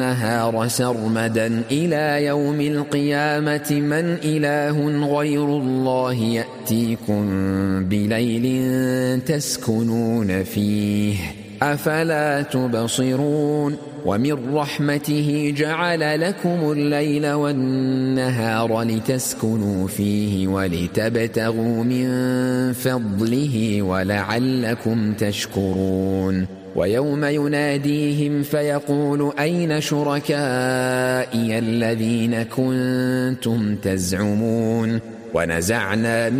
والنهار سرمدا إلى يوم القيامة من إله غير الله يأتيكم بليل تسكنون فيه أفلا تبصرون ومن رحمته جعل لكم الليل والنهار لتسكنوا فيه ولتبتغوا من فضله ولعلكم تشكرون ويوم يناديهم فيقول أين شركائي الذين كنتم تزعمون ونزعنا